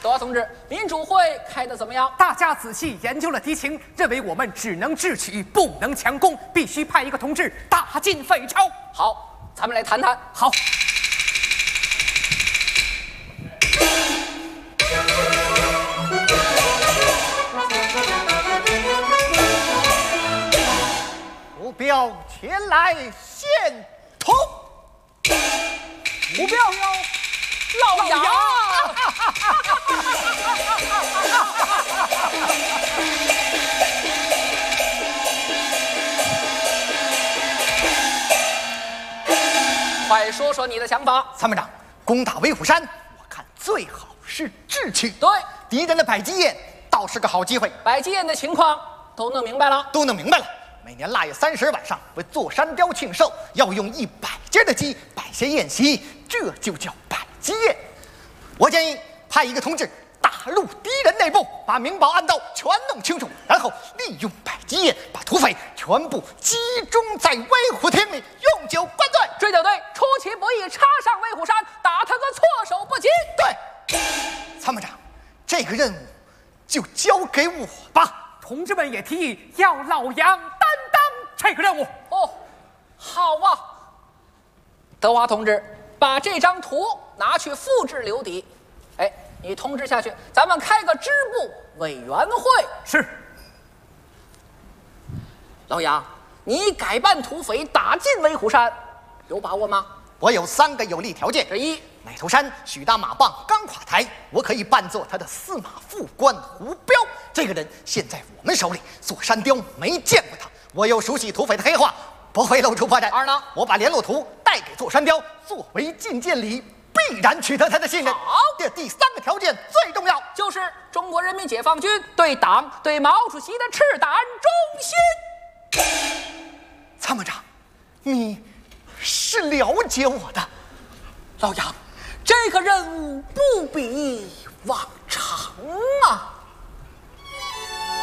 多华同志，民主会开得怎么样？ 大家仔细研究了敌情，认为我们只能智取，不能强攻，必须派一个同志打进匪巢。 好，咱们来谈谈。 好。 目标前来献头。 目标老杨。快说说你的想法。 参谋长，攻打威虎山，我看最好是智取。 对， 敌人的百鸡宴倒是个好机会。 百鸡宴的情况都弄明白了？ 都弄明白了。每年腊月30晚上为座山雕庆寿，要用100只的鸡摆些宴席，这就叫百鸡宴。我建议派一个同志打入敌人内部，把明báo暗道全弄清楚，然后利用百鸡宴把土匪全部集中在威虎厅里，用酒灌醉。 追剿队出其不意插上威虎山，打他个措手不及。 对，参谋长，这个任务就交给我吧。 同志们也提议要老杨担当这个任务。 哦，好啊，德华同志，把这张图拿去复制留底。哎，你通知下去，咱们开个支部委员会。 是。 老杨，你改办土匪打进威虎山，有把握吗？ 我有3个有利条件。 第一， 奶头山许大马棒刚垮台，我可以扮作他的司马副官胡彪。这个人现在我们手里，座山雕没见过他，我又熟悉土匪的黑话，不会露出破绽。 二呢， 我把联络图带给座山雕，作为觐见礼，必然取得他的信任。 好， 第3个条件最重要， 就是中国人民解放军对党、对毛主席的赤胆忠心。 参谋长，你是了解我的。 老杨，这个任务不比往常啊。